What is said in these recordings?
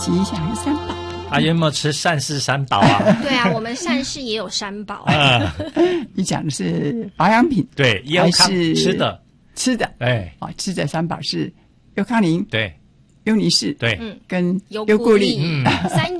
吉祥三宝。 有没有吃善事三宝啊？ 对啊，我们善事也有三宝。 你讲的是保养品， 对，优康吃的， 吃的三宝是优康林， 对， 优尼士， 对， 跟优固力， 三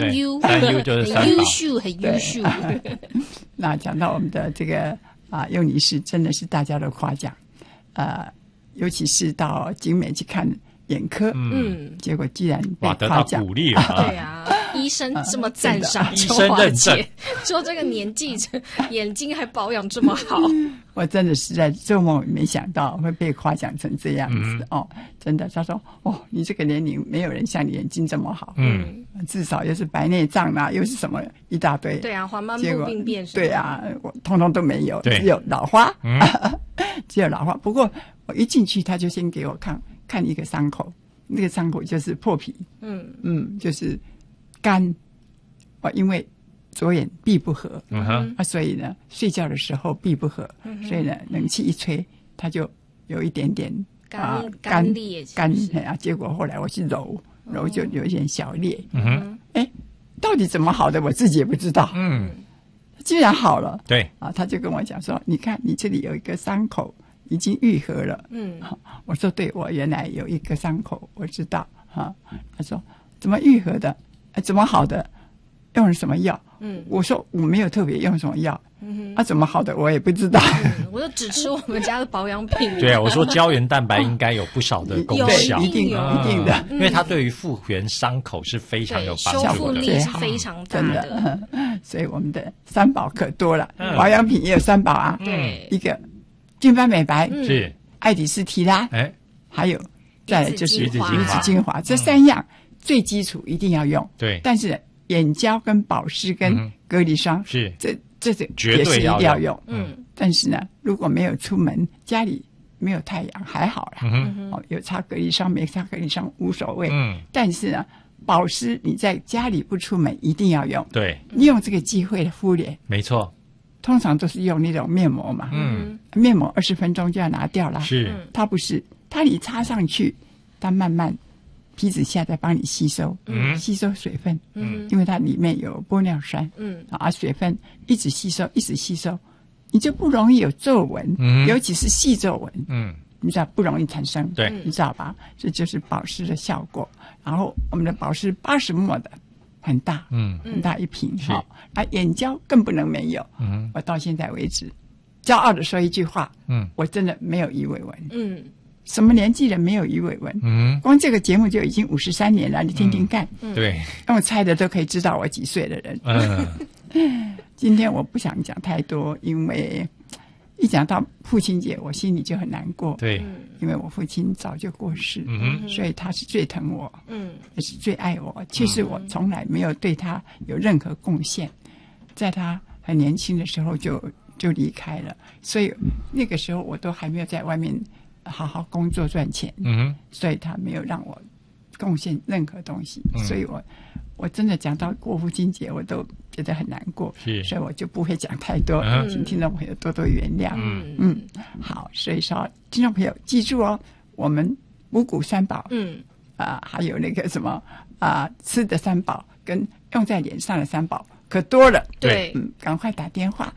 U 就是三宝， 很优秀，很优秀。 那讲到我们的这个优尼士，真的是大家都夸奖，尤其是到景美去看眼科，结果居然被夸奖， 得到鼓励了。 对啊，医生这么赞赏， 医生认证， 说这个年纪眼睛还保养这么好， 我真的是在做梦没想到会被夸奖成这样子真的，他说你这个年龄没有人像你眼睛这么好，至少又是白内障啦，又是什么一大堆， 对啊，黄斑部病变， 对啊，我通通都没有，只有老花，只有老花。不过我一进去，他就先给我看一个伤口，那个伤口就是破皮，就是干，因为左眼闭不合，所以呢，睡觉的时候闭不合，所以呢，冷气一吹，它就有一点点干裂， 结果后来我去揉就有一点小裂，到底怎么好的，我自己也不知道，居然好了， 对他就跟我讲说，你看你这里有一个伤口。已经愈合了，我说对，我原来有一个伤口，我知道，他说怎么愈合的，怎么好的，用了什么药？我说我没有特别用什么药，怎么好的我也不知道， 我就只吃我们家的保养品。 对啊，我说胶原蛋白应该有不少的功效， 一定的， 因为它对于复原伤口是非常有帮助的，修复力是非常大的， 所以我们的三宝可多了，保养品也有三宝啊， 对， 一个。祛斑美白是爱迪斯提拉，还有再来就是鱼子精华，这三样最基础一定要用。 对， 但是眼胶跟保湿跟隔离霜是这绝对要用。但是呢，如果没有出门，家里没有太阳还好啦，有擦隔离霜没擦隔离霜无所谓。但是呢，保湿你在家里不出门一定要用。 对， 利用这个机会的敷脸， 没错。 通常都是用那种面膜嘛，面膜20分钟就要拿掉了。 是， 它不是，它你擦上去，它慢慢皮脂下再帮你吸收，吸收水分，因为它里面有玻尿酸，水分一直吸收，你就不容易有皱纹，尤其是细皱纹，你知道不容易产生， 对， 你知道吧？这就是保湿的效果。然后我们的保湿80ml的。很大，很大一瓶哈，眼胶更不能没有。我到现在为止，骄傲的说一句话，我真的没有鱼尾纹。什么年纪人没有鱼尾纹？光这个节目就已经53年了，你听听看。 对， 让我猜的都可以知道我几岁的人。今天我不想讲太多，因为一讲到父亲节，我心里就很难过。 对， 因为我父亲早就过世，所以他是最疼我，也是最爱我。其实我从来没有对他有任何贡献，在他很年轻的时候就离开了，所以那个时候我都还没有在外面好好工作赚钱，所以他没有让我贡献任何东西，所以我真的讲到过父亲节，我都觉得很难过，所以我就不会讲太多，请听众朋友多多原谅。好，所以说听众朋友记住哦，我们五谷三宝，还有那个什么吃的三宝跟用在脸上的三宝可多了。 对， 赶快打电话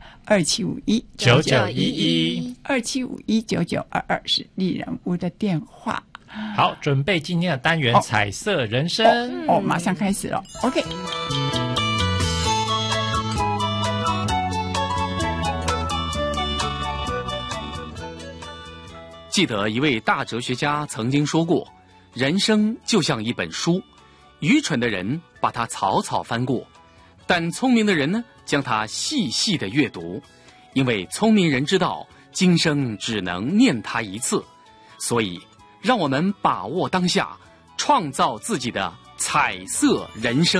2751-9911，2751-9922是丽人屋的电话。 好，准备今天的单元彩色人生马上开始了。 OK， 记得一位大哲学家曾经说过，人生就像一本书，愚蠢的人把它草草翻过，但聪明的人呢，将它细细的阅读，因为聪明人知道今生只能念它一次，所以让我们把握当下，创造自己的彩色人生。